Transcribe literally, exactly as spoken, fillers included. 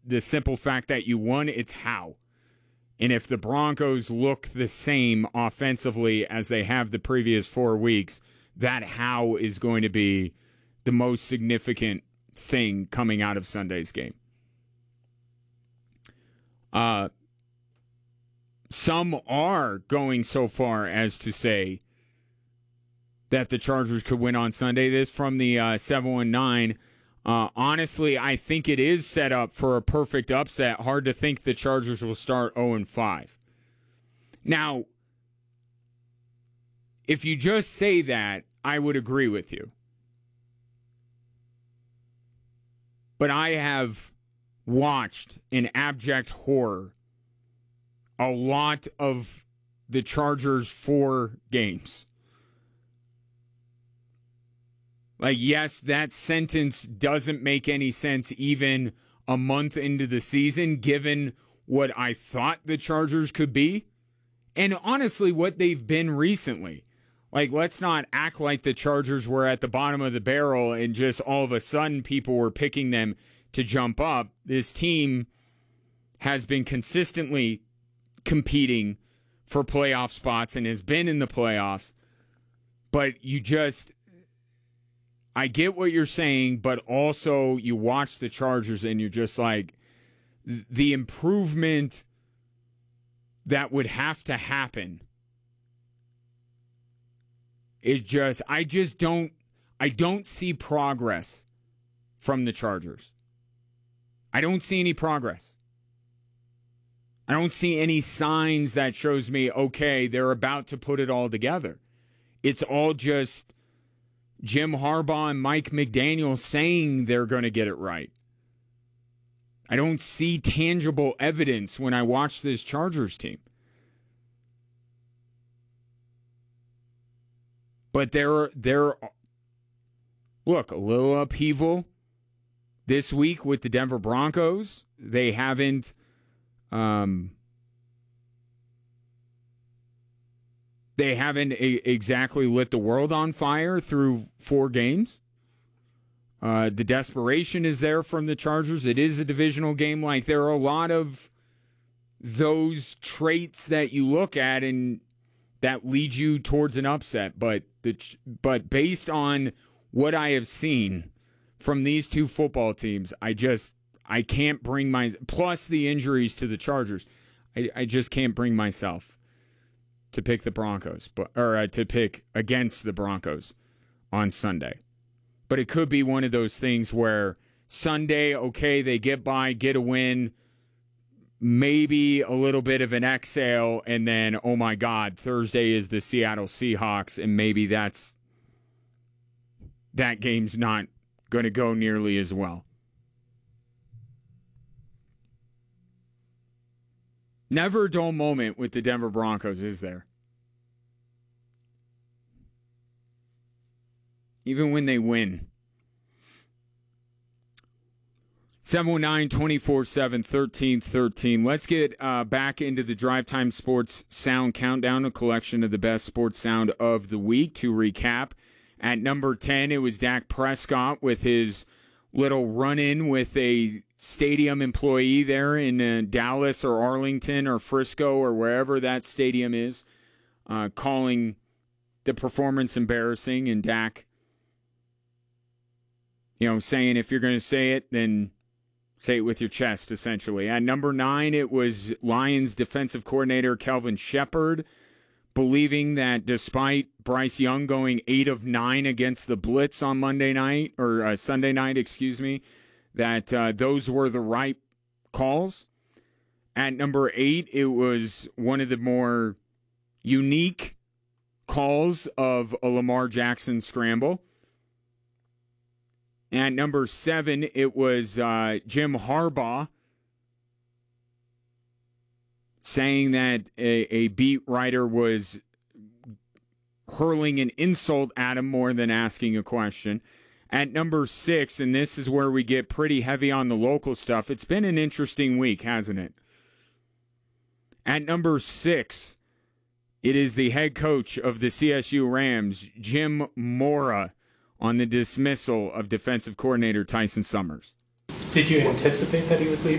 the simple fact that you won, it's how. And if the Broncos look the same offensively as they have the previous four weeks, that how is going to be the most significant thing coming out of Sunday's game. Uh, some are going so far as to say that the Chargers could win on Sunday. This from the uh, seven one nine. Uh, honestly, I think it is set up for a perfect upset. Hard to think the Chargers will start oh and five. Now, if you just say that, I would agree with you. But I have watched in abject horror a lot of the Chargers' four games. Like, yes, that sentence doesn't make any sense even a month into the season, given what I thought the Chargers could be. And honestly, what they've been recently. Like, let's not act like the Chargers were at the bottom of the barrel and just all of a sudden people were picking them to jump up. This team has been consistently competing for playoff spots and has been in the playoffs. But you just... I get what you're saying, but also you watch the Chargers and you're just like, the improvement that would have to happen is just, I just don't, I don't see progress from the Chargers. I don't see any progress. I don't see any signs that shows me, okay, they're about to put it all together. It's all just Jim Harbaugh and Mike McDaniel saying they're going to get it right. I don't see tangible evidence when I watch this Chargers team. But there, there, look, a little upheaval this week with the Denver Broncos. They haven't, um, They haven't a- exactly lit the world on fire through four games. Uh, the desperation is there from the Chargers. It is a divisional game. Like, there are a lot of those traits that you look at and that lead you towards an upset. But the but based on what I have seen from these two football teams, I just I can't bring my plus the injuries to the Chargers. I, I just can't bring myself to pick the Broncos, but or uh, to pick against the Broncos on Sunday. But it could be one of those things where Sunday, okay, they get by, get a win, maybe a little bit of an exhale, and then, oh my God, Thursday is the Seattle Seahawks, and maybe that's that game's not going to go nearly as well. Never a dull moment with the Denver Broncos, is there? Even when they win. seven one nine, two four seven, one three one three. Let's get uh, back into the Drive Time Sports Sound Countdown, a collection of the best sports sound of the week. To recap, at number ten, it was Dak Prescott with his little run-in with a stadium employee there in uh, Dallas or Arlington or Frisco or wherever that stadium is, uh, calling the performance embarrassing, and Dak, you know, saying if you're going to say it, then say it with your chest, essentially. At number nine, it was Lions defensive coordinator Kelvin Shepard, believing that despite Bryce Young going eight of nine against the Blitz on Monday night, or uh, Sunday night, excuse me, that uh, those were the right calls. At number eight, it was one of the more unique calls of a Lamar Jackson scramble. At number seven, it was uh, Jim Harbaugh saying that a, a beat writer was hurling an insult at him more than asking a question. At number six, and this is where we get pretty heavy on the local stuff, it's been an interesting week, hasn't it? At number six, it is the head coach of the C S U Rams, Jim Mora, on the dismissal of defensive coordinator Tyson Summers. Did you anticipate that he would leave?